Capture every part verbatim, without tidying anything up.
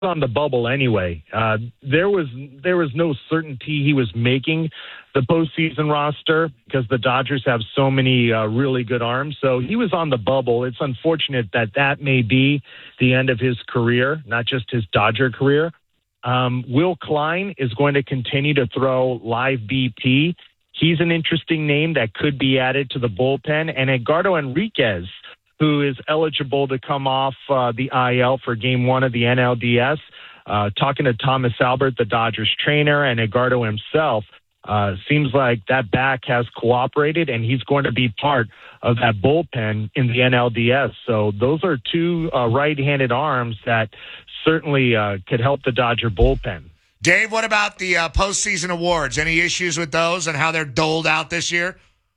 on the bubble anyway. Uh, there was there was no certainty he was making the postseason roster because the Dodgers have so many uh, really good arms. So he was on the bubble. It's unfortunate that that may be the end of his career, not just his Dodger career. Um, Will Klein is going to continue to throw live B P. He's an interesting name that could be added to the bullpen. And Edgardo Enriquez, who is eligible to come off uh, the I L for game one of the N L D S. Uh, talking to Thomas Albert, the Dodgers trainer, and Edgardo himself, uh, seems like that back has cooperated, and he's going to be part of that bullpen in the N L D S. So those are two uh, right-handed arms that certainly uh, could help the Dodger bullpen. Dave, what about the uh, postseason awards? Any issues with those and how they're doled out this year?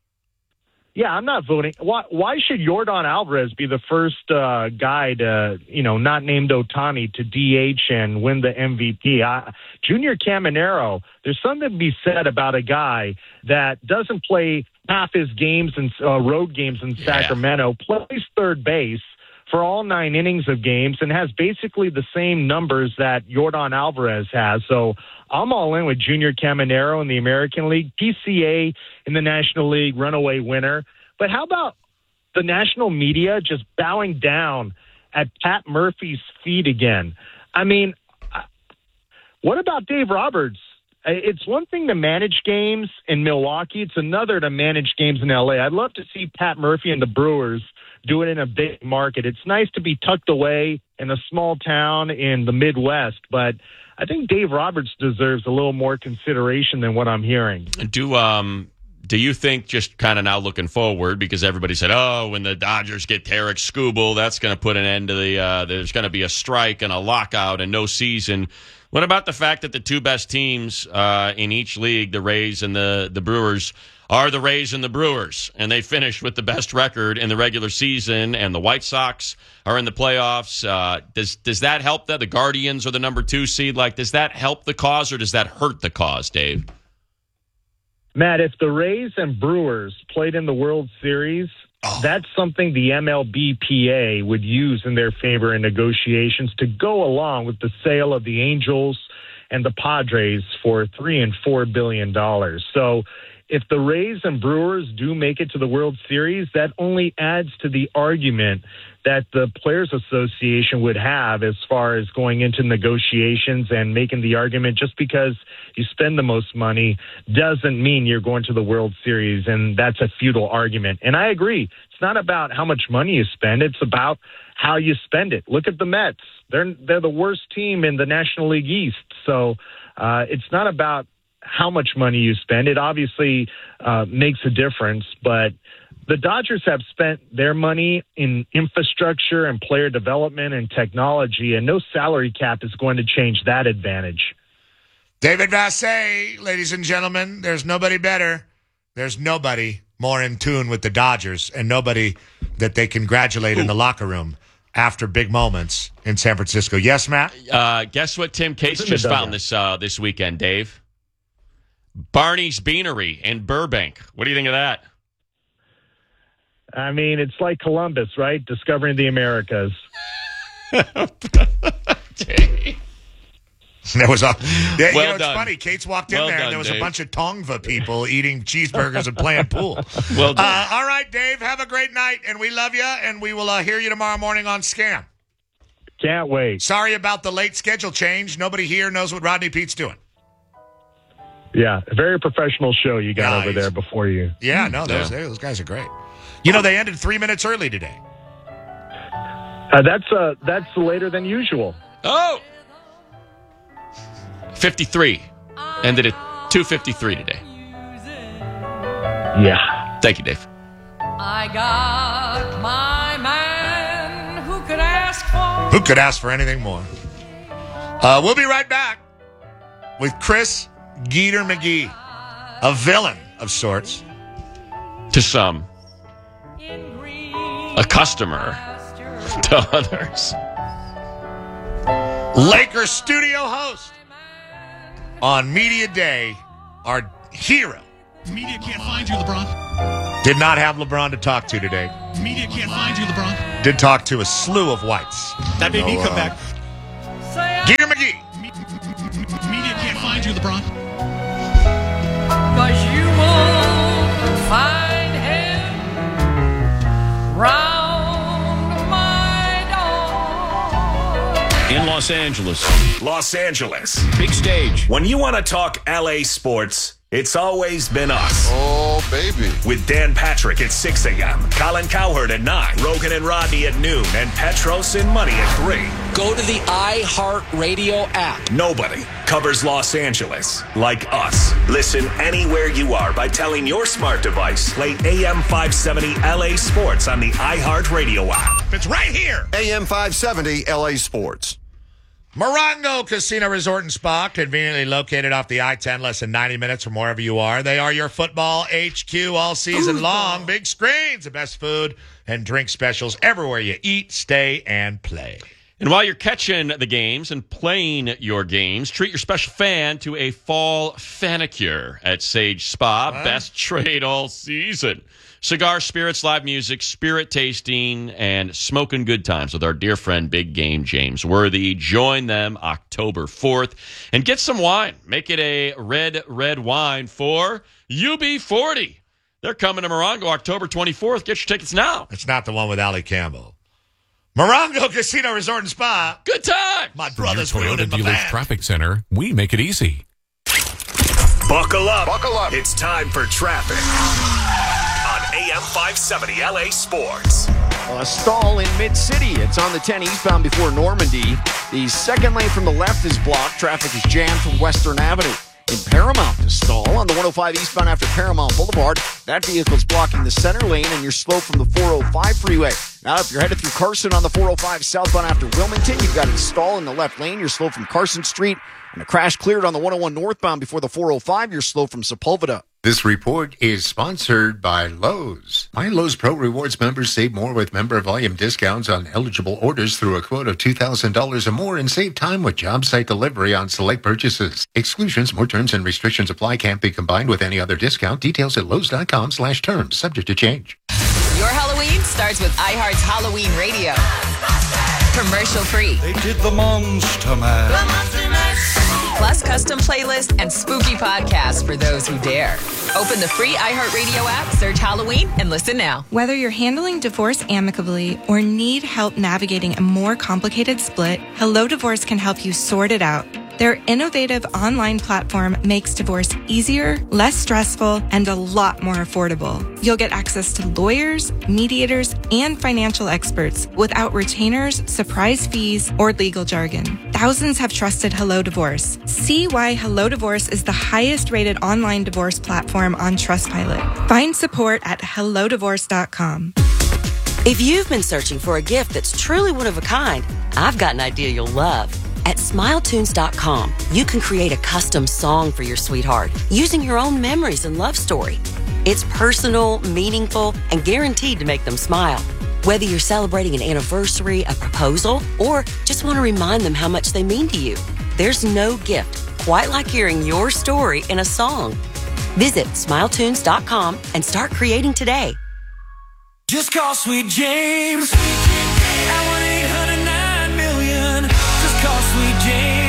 Yeah, I'm not voting. Why, why should Yordan Alvarez be the first uh, guy to, you know, not named Ohtani to D H and win the M V P? I, Junior Caminero, there's something to be said about a guy that doesn't play half his games and uh, road games in Sacramento, yeah. plays third base for all nine innings of games, and has basically the same numbers that Yordan Alvarez has. So I'm all in with Junior Caminero in the American League, P C A in the National League, runaway winner. But how about the national media just bowing down at Pat Murphy's feet again? I mean, what about Dave Roberts? It's one thing to manage games in Milwaukee. It's another to manage games in L A. I'd love to see Pat Murphy and the Brewers do it in a big market. It's nice to be tucked away in a small town in the Midwest, but I think Dave Roberts deserves a little more consideration than what I'm hearing. Do um do you think, just kind of now looking forward, because everybody said, oh, when the Dodgers get Tarek Skubal, that's going to put an end to the uh, – there's going to be a strike and a lockout and no season. What about the fact that the two best teams uh, in each league, the Rays and the, the Brewers, are the Rays and the Brewers, and they finished with the best record in the regular season, and the White Sox are in the playoffs? Uh, does does that help that? The Guardians are the number two seed. Like, does that help the cause, or does that hurt the cause, Dave? Matt, if the Rays and Brewers played in the World Series, oh. that's something the M L B P A would use in their favor in negotiations to go along with the sale of the Angels and the Padres for three and four billion dollars. So if the Rays and Brewers do make it to the World Series, that only adds to the argument that the Players Association would have as far as going into negotiations and making the argument just because you spend the most money doesn't mean you're going to the World Series, and that's a futile argument. And I agree. It's not about how much money you spend. It's about how you spend it. Look at the Mets. They're, they're the worst team in the National League East. So uh, it's not about how much money you spend. It obviously uh, makes a difference, but the Dodgers have spent their money in infrastructure and player development and technology, and no salary cap is going to change that advantage. David Vassegh, ladies and gentlemen, there's nobody better. There's nobody more in tune with the Dodgers, and nobody that they congratulate Ooh. in the locker room after big moments in San Francisco. Yes, Matt? Uh, guess what Tim Case just found this uh, this weekend, Dave? Barney's Beanery in Burbank. What do you think of that? I mean, it's like Columbus, right? Discovering the Americas. There was a, yeah, well you know, it's done. funny. Kate's walked in well there, done, and there was Dave. a bunch of Tongva people eating cheeseburgers and playing pool. Well done. Uh, all right, Dave, have a great night, and we love you, and we will uh, hear you tomorrow morning on Scam. Can't wait. Sorry about the late schedule change. Nobody here knows what Rodney Pete's doing. Yeah, a very professional show you got Nice. over there before you. Yeah, no, those, Yeah. those guys are great. You know, they ended three minutes early today. Uh, that's uh, that's later than usual. Oh! fifty-three. Ended at two fifty-three today. Yeah. Thank you, Dave. I got my man. Who could ask for? Who could ask for anything more? Uh, we'll be right back with Chris Geeter McGee, a villain of sorts. To some. A customer to others. Lakers studio host on Media Day, our hero. Media can't find you, LeBron. Did not have LeBron to talk to today. Media can't find you, LeBron. Did talk to a slew of whites. That made so, me come uh, back. Fergie. Me- media can't find you, LeBron. Cause you won't find him round my door. In Los Angeles. Los Angeles. Big stage. When you want to talk L A sports, it's always been us. Oh, baby. With Dan Patrick at six a.m., Colin Cowherd at nine, Rogan and Rodney at noon, and Petros and Money at three. Go to the iHeartRadio app. Nobody covers Los Angeles like us. Listen anywhere you are by telling your smart device, play A M five seventy L A Sports on the iHeartRadio app. It's right here. A M five seventy L A Sports. Morongo Casino Resort and Spa, conveniently located off the I ten, less than ninety minutes from wherever you are. They are your football H Q all season long. Big screens, the best food and drink specials everywhere you eat, stay, and play. And while you're catching the games and playing your games, treat your special fan to a fall fanicure at Sage Spa. What? Best trade all season. Cigar, spirits, live music, spirit tasting, and smoking good times with our dear friend Big Game James Worthy. Join them October fourth and get some wine. Make it a red, red wine for U B forty. They're coming to Morongo October twenty-fourth. Get your tickets now. It's not the one with Ali Campbell. Morongo Casino Resort and Spa. Good time. My From your brother's Toyota ruining my dealer's band. traffic center, we make it easy. Buckle up. Buckle up. It's time for traffic on A M five seventy L A Sports. A stall in Mid-City. It's on the ten eastbound before Normandy. The second lane from the left is blocked. Traffic is jammed from Western Avenue. In Paramount, a stall on the one oh five eastbound after Paramount Boulevard. That vehicle's blocking the center lane, and you're slow from the four oh five freeway. Now, if you're headed through Carson on the four oh five southbound after Wilmington, you've got a stall in the left lane. You're slow from Carson Street. And a crash cleared on the one oh one northbound before the four oh five. You're slow from Sepulveda. This report is sponsored by Lowe's. My Lowe's Pro Rewards members save more with member volume discounts on eligible orders through a quote of two thousand dollars or more and save time with job site delivery on select purchases. Exclusions, more terms and restrictions apply. Can't be combined with any other discount. Details at Lowe's.com slash terms. Subject to change. Your Halloween starts with iHeart's Halloween Radio. Commercial free. They did the Monster Mash. Plus custom playlists and spooky podcasts for those who dare. Open the free iHeartRadio app, search Halloween, and listen now. Whether you're handling divorce amicably or need help navigating a more complicated split, Hello Divorce can help you sort it out. Their innovative online platform makes divorce easier, less stressful, and a lot more affordable. You'll get access to lawyers, mediators, and financial experts without retainers, surprise fees, or legal jargon. Thousands have trusted Hello Divorce. See why Hello Divorce is the highest rated online divorce platform on Trustpilot. Find support at hello divorce dot com. If you've been searching for a gift that's truly one of a kind, I've got an idea you'll love. At smile tunes dot com, you can create a custom song for your sweetheart using your own memories and love story. It's personal, meaningful, and guaranteed to make them smile. Whether you're celebrating an anniversary, a proposal, or just want to remind them how much they mean to you, there's no gift quite like hearing your story in a song. Visit smile tunes dot com and start creating today. Just call Sweet James at one eight hundred nine million. Just call Sweet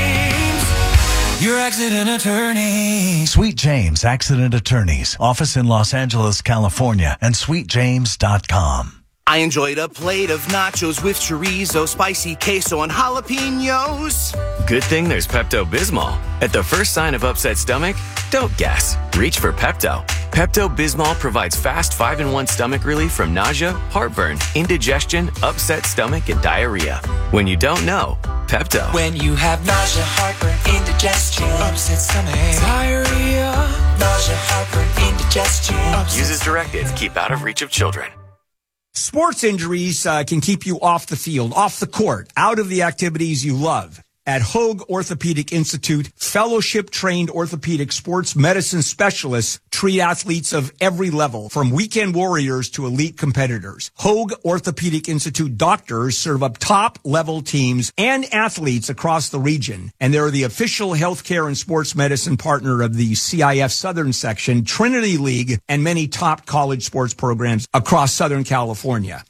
James, your accident attorney. Sweet James Accident Attorneys. Office in Los Angeles, California, and sweet james dot com. I enjoyed a plate of nachos with chorizo, spicy queso, and jalapenos. Good thing there's Pepto-Bismol. At the first sign of upset stomach, don't guess. Reach for Pepto. Pepto-Bismol provides fast five in one stomach relief from nausea, heartburn, indigestion, upset stomach, and diarrhea. When you don't know, Pepto. When you have nausea, heartburn, indigestion, upset stomach, diarrhea, nausea, heartburn, indigestion. Use as directed. Keep out of reach of children. Sports injuries uh, can keep you off the field, off the court, out of the activities you love. At Hoag Orthopedic Institute, fellowship-trained orthopedic sports medicine specialists treat athletes of every level, from weekend warriors to elite competitors. Hoag Orthopedic Institute doctors serve up top-level teams and athletes across the region, and they're the official healthcare and sports medicine partner of the C I F Southern Section, Trinity League, and many top college sports programs across Southern California.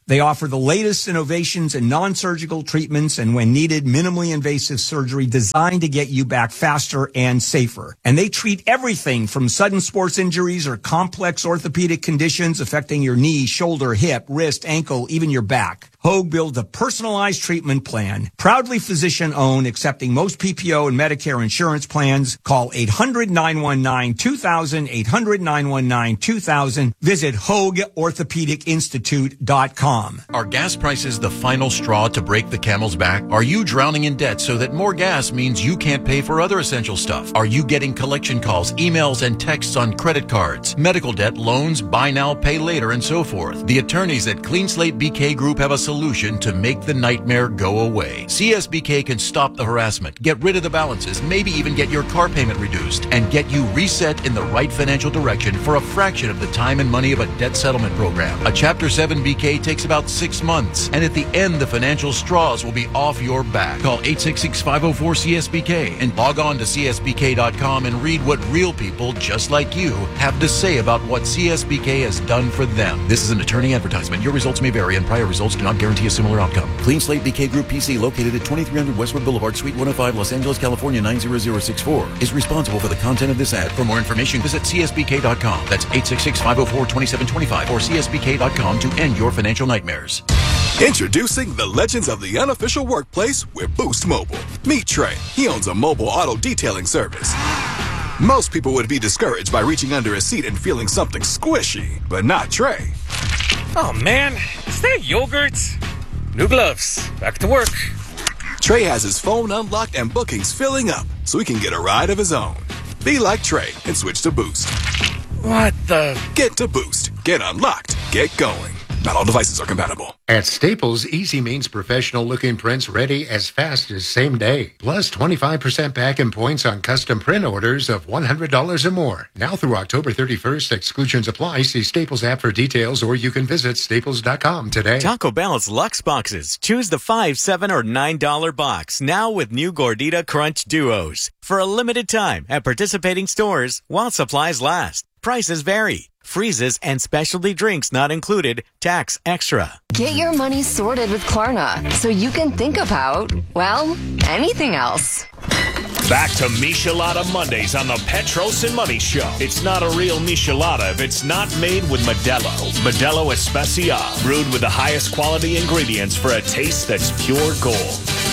They offer the latest innovations in non-surgical treatments and, when needed, minimally invasive surgery designed to get you back faster and safer. And they treat everything from sudden sports injuries or complex orthopedic conditions affecting your knee, shoulder, hip, wrist, ankle, even your back. Hoag builds a personalized treatment plan, proudly physician-owned, accepting most P P O and Medicare insurance plans. Call eight hundred, nine one nine, two thousand, eight hundred, nine one nine, two thousand. Visit Hoag Orthopedic Institute dot com. Are gas prices the final straw to break the camel's back? Are you drowning in debt so that more gas means you can't pay for other essential stuff? Are you getting collection calls, emails, and texts on credit cards, medical debt, loans, buy now, pay later, and so forth? The attorneys at Clean Slate B K Group have a solution to make the nightmare go away. C S B K can stop the harassment, get rid of the balances, maybe even get your car payment reduced, and get you reset in the right financial direction for a fraction of the time and money of a debt settlement program. A Chapter seven B K takes about six months, and at the end, the financial straws will be off your back. Call eight six six, five oh four, C S B K and log on to C S B K dot com and read what real people just like you have to say about what C S B K has done for them. This is an attorney advertisement. Your results may vary, and prior results do not guarantee a similar outcome. Clean Slate B K Group P C, located at twenty-three hundred Westwood Boulevard, Suite one oh five, Los Angeles, California, nine zero zero six four, is responsible for the content of this ad. For more information, visit C S B K dot com. That's eight six six, five oh four, two seven two five or C S B K dot com to end your financial nightmares. Introducing the legends of the unofficial workplace with Boost Mobile. Meet Trey. He owns a mobile auto detailing service. Most people would be discouraged by reaching under a seat and feeling something squishy, but not Trey. Oh man, is that yogurt? New gloves. Back to work. Trey has his phone unlocked and bookings filling up, so he can get a ride of his own. Be like Trey and switch to Boost. What the? Get to Boost. Get unlocked. Get going. Not all devices are compatible. At Staples, easy means professional-looking prints ready as fast as same day. Plus twenty-five percent back in points on custom print orders of one hundred dollars or more. Now through October thirty-first, exclusions apply. See Staples app for details, or you can visit staples dot com today. Taco Bell's Lux Boxes. Choose the five, seven, or nine dollar box. Now with new Gordita Crunch Duos. For a limited time at participating stores while supplies last. Prices vary. Freezes and specialty drinks not included. Tax extra. Get your money sorted with Klarna so you can think about, well, anything else. Back to Michelada Mondays on the Petros and Money Show. It's not a real Michelada if it's not made with Modelo. Modelo Especial, brewed with the highest quality ingredients for a taste that's pure gold.